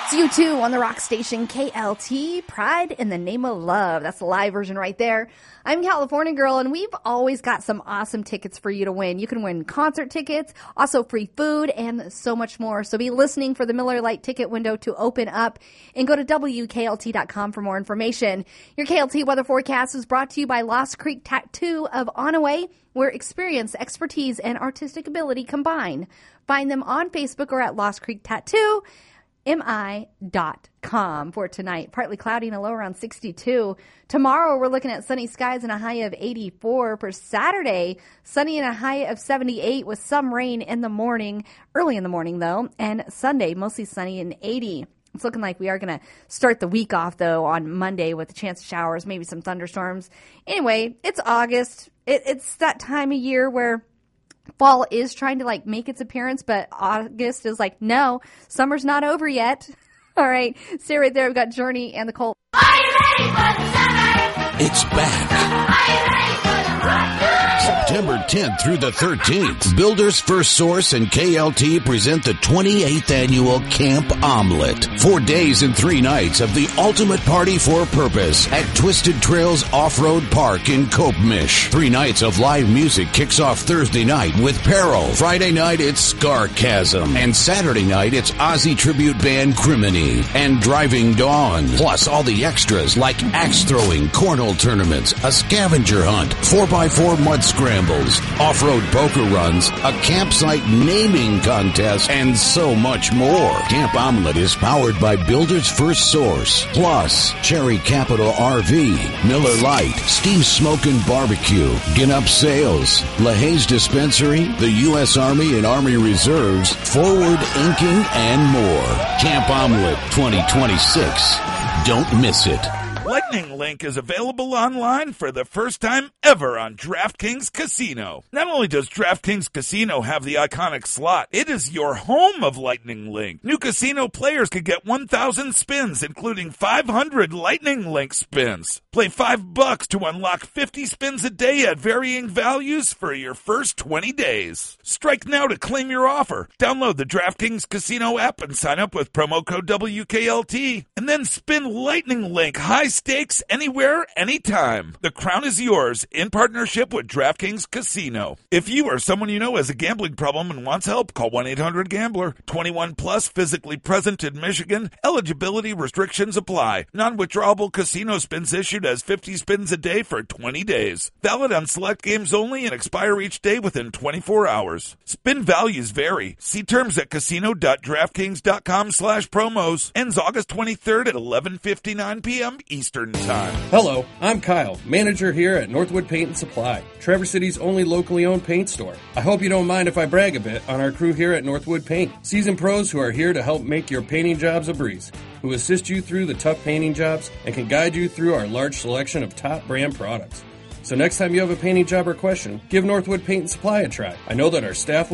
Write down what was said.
It's you too on the rock station KLT, Pride in the Name of Love. That's the live version right there. I'm California Girl, and we've always got some awesome tickets for you to win. You can win concert tickets, also free food, and so much more. So be listening for the Miller Lite ticket window to open up, and go to WKLT.com for more information. Your KLT weather forecast is brought to you by Lost Creek Tattoo of Onaway, where experience, expertise, and artistic ability combine. Find them on Facebook or at Lost Creek Tattoo. mi.com for tonight. Partly cloudy and a low around 62. Tomorrow we're looking at sunny skies and a high of 84. For Saturday, sunny and a high of 78 with some rain in the morning, early in the morning though. And Sunday, mostly sunny and 80. It's looking like we are going to start the week off though on Monday with a chance of showers, maybe some thunderstorms. Anyway, it's August. It's that time of year where fall is trying to make its appearance, but August is like, no, summer's not over yet. All right, stay right there. We've got Journey and the Colt. Are you ready for the summer? It's back. Are you ready for the rock? September 10th through the 13th, Builders First Source and KLT present the 28th annual Camp Omelet. 4 days and 3 nights of the ultimate party for purpose at Twisted Trails Off-Road Park in Copemish. 3 nights of live music kicks off Thursday night with Peril. Friday night, it's Scarchasm. And Saturday night, it's Aussie tribute band Criminy and Driving Dawn. Plus all the extras like axe throwing, cornhole tournaments, a scavenger hunt, 4x4 mud scrambles, off-road poker runs, a campsite naming contest, and so much more. Camp Omelet is powered by Builders First Source, plus Cherry Capital RV, Miller Lite, Steve Smokin' Barbecue, Ginup Sales, LaHaye's Dispensary, the U.S. Army and Army Reserves, Forward Inking, and more. Camp Omelet 2026. Don't miss it. Lightning Link is available online for the first time ever on DraftKings Casino. Not only does DraftKings Casino have the iconic slot, it is your home of Lightning Link. New casino players can get 1,000 spins, including 500 Lightning Link spins. Play $5 to unlock 50 spins a day at varying values for your first 20 days. Strike now to claim your offer. Download the DraftKings Casino app and sign up with promo code WKLT. And then spin Lightning Link high stakes anywhere, anytime. The crown is yours in partnership with DraftKings Casino. If you or someone you know has a gambling problem and wants help, call 1-800-GAMBLER. 21 plus, physically present in Michigan. Eligibility restrictions apply. Non-withdrawable casino spins issued as 50 spins a day for 20 days. Valid on select games only and expire each day within 24 hours. Spin values vary. See terms at casino.draftkings.com/promos. Ends August 23rd at 11:59 p.m. Eastern Time. Hello, I'm Kyle, manager here at Northwood Paint and Supply, Traverse City's only locally owned paint store. I hope you don't mind if I brag a bit on our crew here at Northwood Paint. Seasoned pros who are here to help make your painting jobs a breeze, who assist you through the tough painting jobs and can guide you through our large selection of top brand products. So next time you have a painting job or question, give Northwood Paint and Supply a try. I know that our staff will